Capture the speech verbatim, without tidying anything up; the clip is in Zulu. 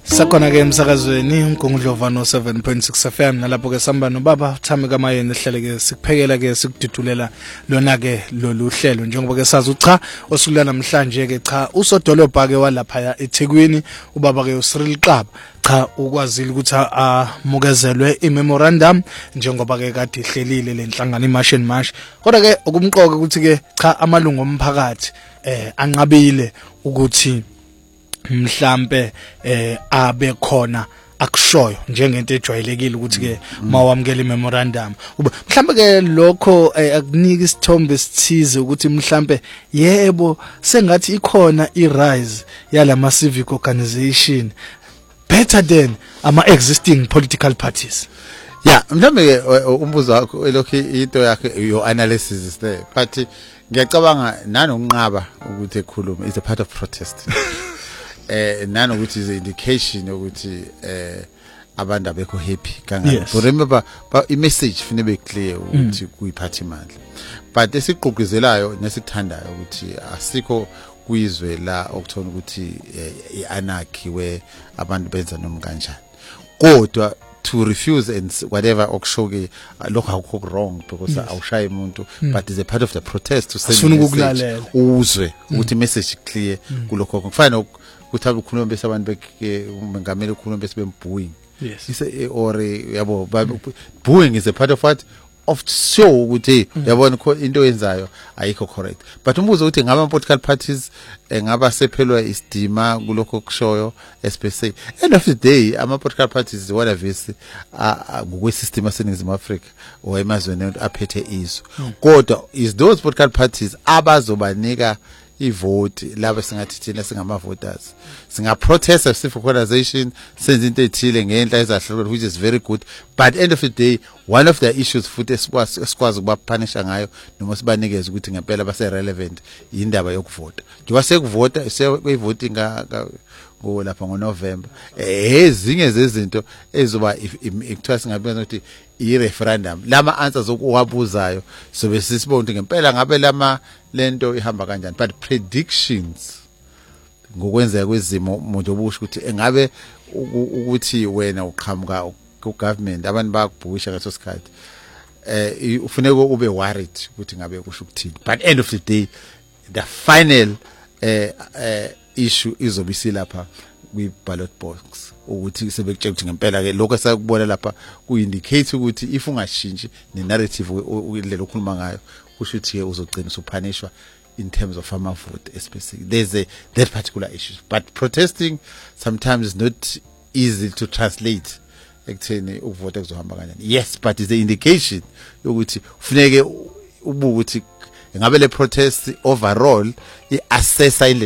Sakona ke emsakazweni uMgungundlovano seven point six F M nalapho ke samba nobaba Thami kaMayeni ehlele ke sikuphekela ke sikududulela lona ke lolu hlelo njengoba ke sazi ucha osukulana namhlanje ke cha usodolobha ke walapha eThekwini ubaba ke uCyril Qaba cha ukwazile ukuthi amukezelwe imemorandum njengoba ke kade ihlelile lenhlangano iMarch March kodwa ke okumqoka ukuthi ke cha amalungu omphakathi eh anqabile ukuthi mhlambe eh abe khona akushoyo njengento ejwayelekile ukuthi ke mawamkela imemorandum uba mhlambe ke lokho akunika isithombe esithize ukuthi mhlambe yebo sengathi ikhona irise yalama civic organization better than ama existing political parties. Yeah, mhlambe ke umbuzo wakho elokhu into yakhe your analysis is there but ngiyacabanga nanonqaba ukuthi ekhuluma is a part of protest. Eh nano ukuthi is an indication ukuthi eh abantu abekho happy kangaka. But remember i message fune be clear ukuthi kuyiphathi mandla. But esiqhugqizelayo nesithandayo ukuthi asikho kuyizwe la okuthola ukuthi ianarchy we abantu benza noma kanjani. Kodwa to refuse and whatever okushoke lokho akukho wrong because awushaye umuntu but is a part of the protest to send ukulalela uzwe ukuthi message clear kulokho kufana ukuthi ukukhuluma bese abantu beke ngamele ukukhuluma bese bembooing yes or yabo booing is a part of what of show ukuthi yabona into yenzayo ayikho correct but umbuzo ukuthi ngaba political parties ngaba sephelwa isidima kulokho kushoyo especially end of the day ama political parties whatever is ngokwe system aseningizimu Africa or emazweni aphethe izo kodwa is those political parties abazobanika ivote laba singathi thina singama voters singa protest as civic organization senze into ethile ngenhla ezahlukene which is very good but end of the day one of the issues futhi esikwazi esikwazi ukuba punisha ngayo noma sibanikeza ukuthi ngempela base relevant indaba yokuvota njengoba sekuvota seyivoting ngo lapha ngo November ezinye zezinto ezoba ekuthiwa singabenza ukuthi i referendum lama answers okuwabuzayo so bese sibona ukuthi ngempela ngabe lama lento ihamba kanjani but predictions ngokwenzeka kwezimo umuntu obusho ukuthi engabe ukuthi wena uqhamuka ku government abantu bayakubhusha ngaso sikhathi eh ufuneka ube worried ukuthi ngabe kusho ukuthini but end of the day the final eh issue izobisi lapha kwi ballot box ukuthi sebekutshela ukuthi ngempela ke lokho esakubona lapha ku indicate ukuthi if ungashintshi ne narrative ulelo okhuluma ngayo kusho ukuthi uzogcina usupunishwa in terms of farmer vote especially there's a that particular issue but protesting sometimes is not easy to translate ekutheni ukuvota kuzohamba kanjani yes but is the indication ukuthi ufuneke ubuke ukuthi ngabe le protest overall i assess